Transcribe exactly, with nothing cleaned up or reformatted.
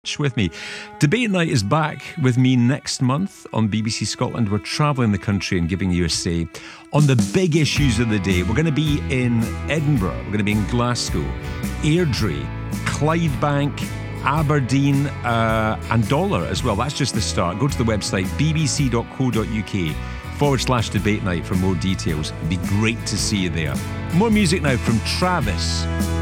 with me. Debate Night is back with me next month on B B C Scotland. We're travelling the country and giving you a say on the big issues of the day. We're going to be in Edinburgh, we're going to be in Glasgow, Airdrie, Clydebank, Aberdeen uh, and Dollar as well. That's just the start. Go to the website bbc.co.uk forward slash debate night for more details. It'd be great to see you there. More music now from Travis.